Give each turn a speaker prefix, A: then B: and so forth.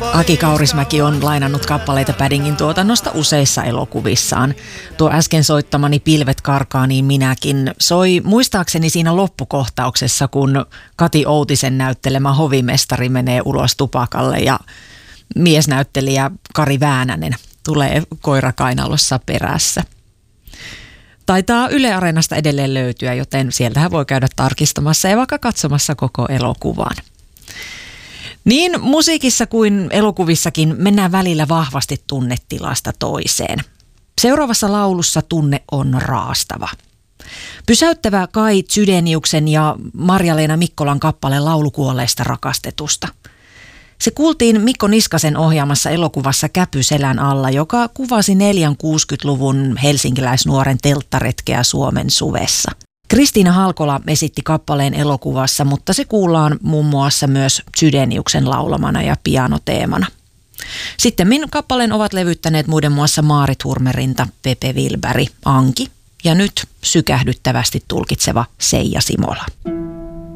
A: Aki Kaurismäki on lainannut kappaleita Paddingin tuotannosta useissa elokuvissaan. Tuo äsken soittamani Pilvet karkaa niin minäkin soi muistaakseni siinä loppukohtauksessa, kun Kati Outisen näyttelemä hovimestari menee ulos tupakalle ja miesnäyttelijä Kari Väänänen tulee koirakainalossa perässä. Taitaa Yle Areenasta edelleen löytyä, joten sieltähän voi käydä tarkistamassa ja vaikka katsomassa koko elokuvan. Niin musiikissa kuin elokuvissakin mennään välillä vahvasti tunnetilasta toiseen. Seuraavassa laulussa tunne on raastava. Pysäyttävä Kai Chydeniuksen ja Marja-Leena Mikkolan kappale Laulu kuolleesta rakastetusta. Se kuultiin Mikko Niskasen ohjaamassa elokuvassa Käpy selän alla, joka kuvasi 60-luvun helsinkiläisnuoren telttaretkeä Suomen suvessa. Kristiina Halkola esitti kappaleen elokuvassa, mutta se kuullaan muun muassa myös Chydeniuksen laulamana ja pianoteemana. Sittemmin kappaleen ovat levyttäneet muiden muassa Maarit Hurmerinta, Pepe Wilberg, Anki ja nyt sykähdyttävästi tulkitseva Seija Simola.